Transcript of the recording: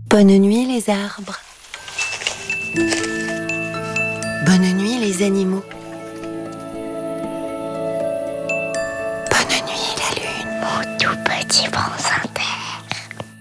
Bonne nuit les arbres. Bonne nuit les animaux. Bonne nuit la lune. Mon tout petit prince inter.